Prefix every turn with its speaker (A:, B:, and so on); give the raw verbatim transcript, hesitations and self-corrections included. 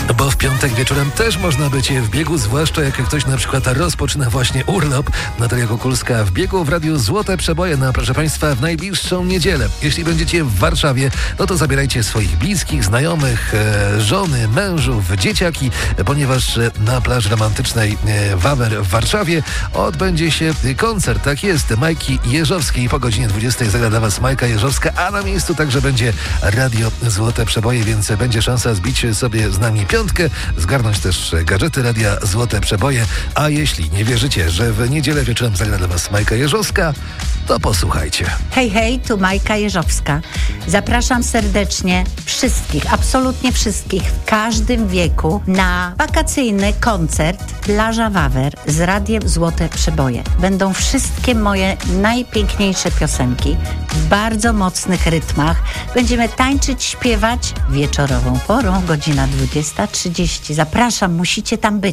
A: Bo w piątek wieczorem też można być w biegu, zwłaszcza jak ktoś na przykład rozpoczyna właśnie urlop. Natalia Kukulska w biegu w Radiu Złote Przeboje na, proszę Państwa, w najbliższą niedzielę. Jeśli będziecie w Warszawie, no to zabierajcie swoich bliskich, znajomych, e, żony, mężów, dzieciaki, ponieważ na plaży romantycznej e, Wawer w Warszawie odbędzie się koncert. Tak jest, Majki Jeżowskiej. Po godzinie dwudziestej zagra dla Was Majka Jeżowska, a na miejscu także będzie Radio Złote Przeboje, więc będzie szansa zbić sobie z nami piątkę, zgarnąć też gadżety Radia Złote Przeboje. A jeśli nie wierzycie, że w niedzielę wieczorem zagra dla Was Majka Jeżowska, to posłuchajcie.
B: Hej, hej, tu Majka Jeżowska. Zapraszam serdecznie wszystkich, absolutnie wszystkich, w każdym wieku na wakacyjny koncert Plaża Wawer z Radiem Złote Przeboje. Będą wszystkie moje najpiękniejsze piosenki w bardzo mocnych rytmach. Będziemy tańczyć, śpiewać wieczorową porą, godzina dwudziesta trzydzieści. Zapraszam, musicie tam być.